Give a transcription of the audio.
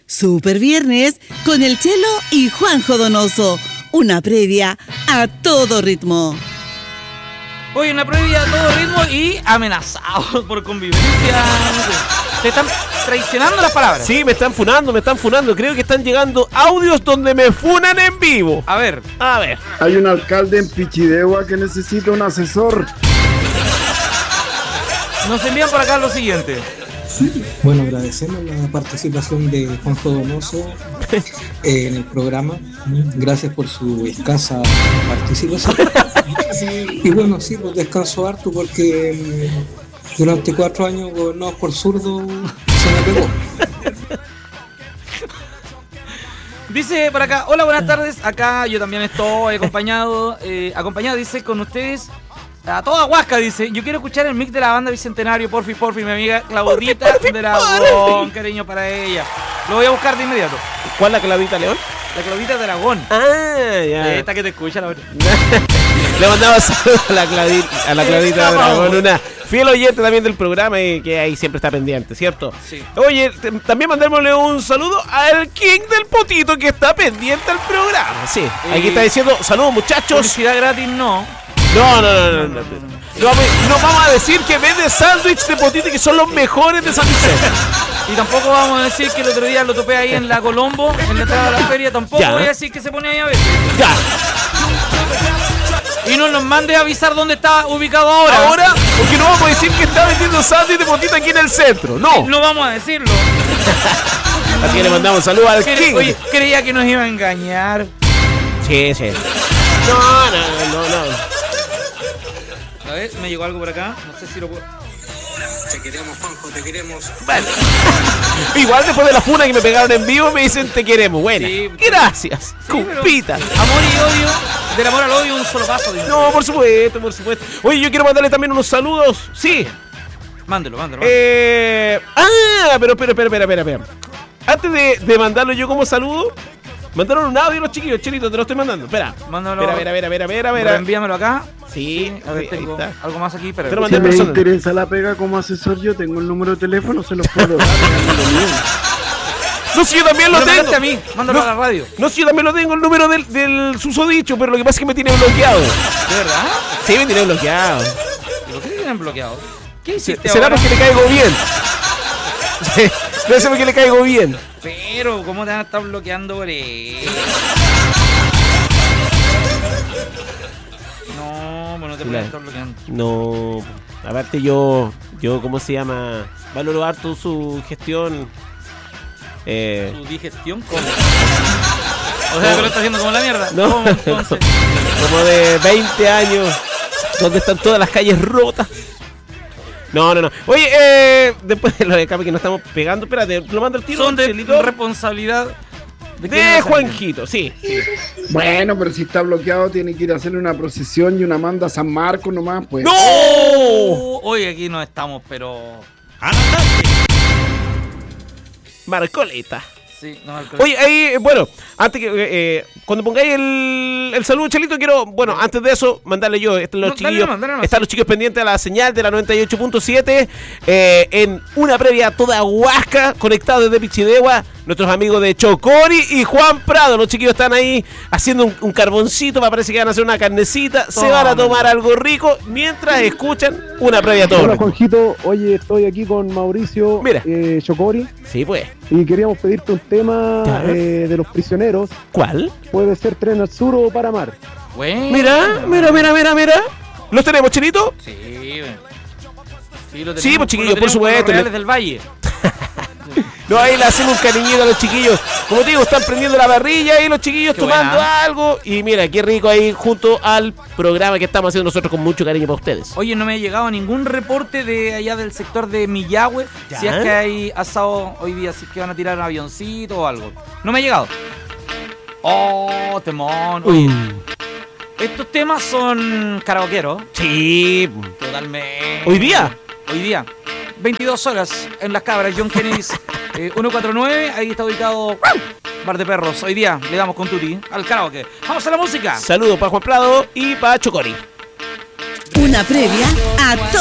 Super Viernes con el Chelo y Juanjo Donoso. Una previa a todo ritmo. Hoy una previa a todo ritmo y amenazado por convivencia. No sé. Te están traicionando las palabras. Sí, me están funando. Creo que están llegando audios donde me funan en vivo. A ver. Hay un alcalde en Pichidegua que necesita un asesor. Nos envían por acá lo siguiente. Bueno, agradecemos la participación de Juanjo Donoso en el programa. Gracias por su escasa participación. Y bueno, sí, pues descanso harto porque durante 4 años gobernados por zurdo se me pegó. Dice por acá, hola, buenas tardes. Acá yo también estoy acompañado, dice, con ustedes. A toda Huasca, dice. Yo quiero escuchar el mix de la banda Bicentenario, porfi, mi amiga Claudita de Aragón. Cariño para ella. Lo voy a buscar de inmediato. ¿Cuál, la Claudita León? La Claudita de Aragón. Ah, ya. Esta que te escucha, la verdad. Le mandaba saludos a la Claudita de Aragón, una fiel oyente también del programa y que ahí siempre está pendiente, ¿cierto? Sí. Oye, también mandémosle un saludo al King del Potito que está pendiente al programa. Sí, aquí está diciendo, saludos muchachos. Publicidad gratis no. No vamos a decir que vende sándwich de potito y que son los mejores de San Vicente. Y tampoco vamos a decir que el otro día lo topé ahí en la Colombo, en la entrada de la feria. Tampoco voy a decir que se pone ahí a veces. Ya. Y no nos mande a avisar dónde está ubicado ahora. Ahora, porque no vamos a decir que está vendiendo sándwich de potito aquí en el centro. No. No vamos a decirlo. Así que le mandamos un saludo al King. Oye, creía que nos iba a engañar. Sí. No. A ver, me llegó algo por acá. No sé si lo puedo. Te queremos, Juanjo, te queremos. Bueno. Igual después de la funa que me pegaron en vivo me dicen te queremos. Bueno, sí, gracias. Sí, compita. Amor y odio. Del amor al odio un solo paso. Dios. No, por supuesto. Oye, yo quiero mandarle también unos saludos. Sí. Mándelo. Pero espera. Antes de mandarlo yo como saludo, mandaron un audio los chiquillos, Chelito, te lo estoy mandando. Espera. Mándalo. Espera. Envíamelo acá. Sí, a ver, tengo algo más aquí. Pero si me interesa la pega como asesor, yo tengo el número de teléfono, se los puedo dar. No, si yo también lo tengo. A mí, mándalo a la radio. No, si yo también lo tengo, el número del susodicho, pero lo que pasa es que me tiene bloqueado. ¿De verdad? Sí, me tiene bloqueado. ¿Y por qué te tienen bloqueado? ¿Qué hiciste será ahora? Porque le caigo bien. Sí, debe ser porque le caigo bien. Pero, ¿cómo te van a estar bloqueando por eso? No te pueden estar bloqueando. No, aparte yo, ¿cómo se llama? Valoro harto su gestión. ¿Su digestión? ¿Cómo? O sea, que lo está haciendo como la mierda. No, ¿Cómo, entonces? Como de 20 años, donde están todas las calles rotas. No. Oye, después de lo de escape que nos estamos pegando, espérate, lo mando al tiro. Son de responsabilidad de Juanjito, sí. Bueno, pero si está bloqueado tiene que ir a hacerle una procesión y una manda a San Marcos nomás, pues. ¡No! Hoy aquí no estamos, pero... Marcoleta. Sí, no, Marcoleta. Oye, ahí, bueno, antes que cuando pongáis el saludo, Chelito, quiero, bueno, antes de eso, mandarle yo, están los chiquillos pendientes a la señal de la 98.7, en una previa toda Huasca, conectado desde Pichidegua, nuestros amigos de Chocori y Juan Prado. Los chiquillos están ahí haciendo un carboncito, me parece que van a hacer una carnecita, se van a tomar algo rico mientras escuchan una previa todo. Hola Juanjito, oye, estoy aquí con Mauricio Chocori. Sí, pues. Y queríamos pedirte un tema de los prisioneros. ¿Cuál? Puede ser Tren al Sur o Paramar. Bueno. Mira. ¿Los tenemos, Chelito? Sí, lo tenemos. Sí, pues chiquillos, por supuesto. Reales del Valle. No, ahí le hacemos un cariñito a los chiquillos. Como te digo, están prendiendo la parrilla y los chiquillos tomando algo. Y mira, qué rico ahí junto al programa que estamos haciendo nosotros con mucho cariño para ustedes. Oye, no me ha llegado ningún reporte de allá del sector de Millahue. Si es que hay asado hoy día, si es que van a tirar un avioncito o algo. No me ha llegado. Oh, temón. Oye, estos temas son karaokeros. Sí. Totalmente. ¿Hoy día? 22 horas en Las Cabras, John Kennedy 149, ahí está ubicado Bar de Perros. Hoy día le damos con tutti al karaoke. ¡Vamos a la música! Saludos para Juan Prado y para Chocori. Una previa a